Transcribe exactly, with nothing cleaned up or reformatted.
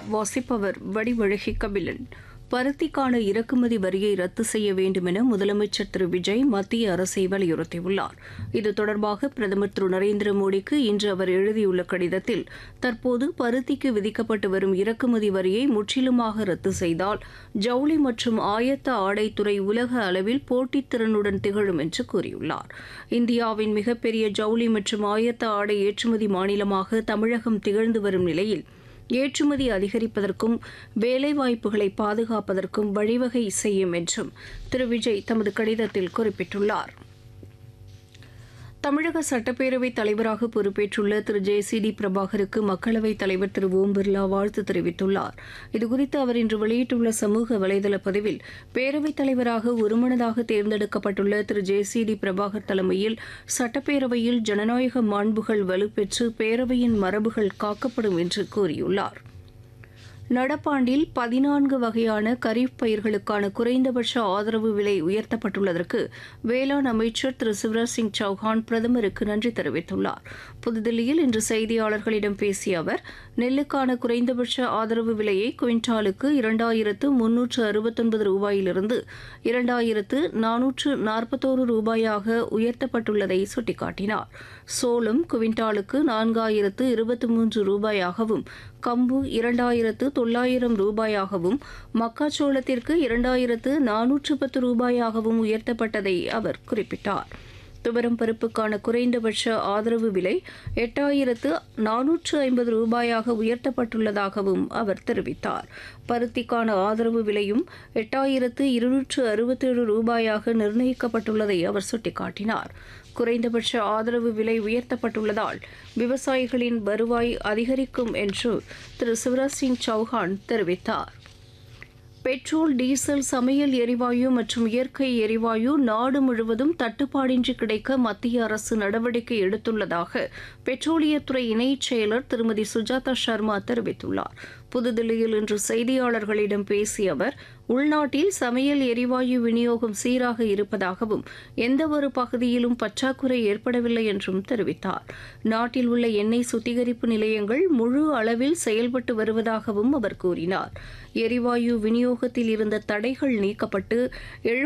வாசிப்பவர் வடிவழகி கபிலன். பருத்திக்கான இறக்குமதி வரியை ரத்து செய்ய வேண்டும் என முதலமைச்சர் திரு விஜய் மத்திய அரசை வலியுறுத்தியுள்ளார். இது தொடர்பாக பிரதமர் திரு நரேந்திர மோடிக்கு இன்று அவர் எழுதியுள்ள கடிதத்தில், தற்போது பருத்திக்கு விதிக்கப்பட்டு வரும் இறக்குமதி வரியை முற்றிலுமாக ரத்து செய்தால் ஜவுளி மற்றும் ஆயத்த ஆடைத்துறை உலக அளவில் போட்டித்திறனுடன் திகழும் என்று கூறியுள்ளார். இந்தியாவின் மிகப்பெரிய ஜவுளி மற்றும் ஆயத்த ஆடை ஏற்றுமதி மாநிலமாக தமிழகம் திகழ்ந்து வரும் நிலையில் ஏற்றுமதி அதிகரிப்பதற்கும் வேலைவாய்ப்புகளை பாதுகாப்பதற்கும் வழிவகை செய்யும் என்றும் திரு விஜய் தமது கடிதத்தில் குறிப்பிட்டுள்ளார். தமிழக சட்டப்பேரவைத் தலைவராக பொறுப்பேற்றுள்ள திரு ஜே சி டி பிரபாகருக்கு மக்களவைத் தலைவர் திரு ஓம் பிர்லா வாழ்த்து தெரிவித்துள்ளார். இதுகுறித்து அவர் இன்று வெளியிட்டுள்ள சமூக வலைதள பதிவில், பேரவைத் தலைவராக ஒருமனதாக தேர்ந்தெடுக்கப்பட்டுள்ள திரு ஜே சி டி பிரபாகர் தலைமையில் சட்டப்பேரவையில் ஜனநாயக மாண்புகள் வலுப்பெற்று பேரவையின் மரபுகள் காக்கப்படும் என்று கூறியுள்ளார். நடப்பாண்டில் பதினான்கு வகையான கரீப் பயிர்களுக்கான குறைந்தபட்ச ஆதரவு விலை உயர்த்தப்பட்டுள்ளதற்கு வேளாண் அமைச்சர் திரு சிவராஜ் சிங் சௌஹான் பிரதமருக்கு நன்றி தெரிவித்துள்ளார். புதுதில்லியில் இன்று செய்தியாளர்களிடம் பேசிய அவர், நெல்லுக்கான குறைந்தபட்ச ஆதரவு விலையை குவிண்டாலுக்கு இரண்டாயிரத்து முன்னூற்று அறுபத்தொன்பது ரூபாயிலிருந்து இரண்டாயிரத்து நானூற்று நாற்பத்தோரு ரூபாயாக உயர்த்தப்பட்டுள்ளதை சுட்டிக்காட்டினார். சோளம் குவிண்டாலுக்கு நான்காயிரத்து இருபத்தி மூன்று ரூபாயாகவும், கம்பு இரண்டாயிரத்து தொள்ளாயிரம் ரூபாயாகவும், மக்காச்சோளத்திற்கு இரண்டாயிரத்து நானூற்று பத்து ரூபாயாகவும் உயர்த்தப்பட்டதை அவர் குறிப்பிட்டார். துவரம் பருப்புக்கான குறைந்தபட்ச ஆதரவு விலை எட்டாயிரத்து நானூற்று ஐம்பது ரூபாயாக உயர்த்தப்பட்டுள்ளதாகவும் அவர் தெரிவித்தார். பருத்திக்கான ஆதரவு விலையும் எட்டாயிரத்து இருநூற்று அறுபத்தேழு ரூபாயாக நிர்ணயிக்கப்பட்டுள்ளதை அவர் சுட்டிக்காட்டினார். குறைந்தபட்ச ஆதரவு விலை உயர்த்தப்பட்டுள்ளதால் விவசாயிகளின் வருவாய் அதிகரிக்கும் என்று திரு சிவராஜ் சிங் சௌஹான் தெரிவித்தார். பெட்ரோல், டீசல், சமையல் எரிவாயு மற்றும் இயற்கை எரிவாயு நாடு முழுவதும் தட்டுப்பாடின்றி கிடைக்க மத்திய அரசு நடவடிக்கை எடுத்துள்ளதாக பெட்ரோலியத்துறை இணைச் செயலர் திருமதி சுஜாதா சர்மா தெரிவித்துள்ளார். புதுதில்லியில் இன்று செய்தியாளர்களிடம் பேசிய அவர், உள்நாட்டில் சமையல் எரிவாயு விநியோகம் சீராக இருப்பதாகவும் எந்தவொரு பகுதியிலும் பற்றாக்குறை ஏற்படவில்லை என்றும் தெரிவித்தார். நாட்டில் உள்ள எண்ணெய் சுத்திகரிப்பு நிலையங்கள் முழு அளவில் செயல்பட்டு வருவதாகவும் அவர் கூறினார். எரிவாயு விநியோகத்தில் இருந்த தடைகள் நீக்கப்பட்டு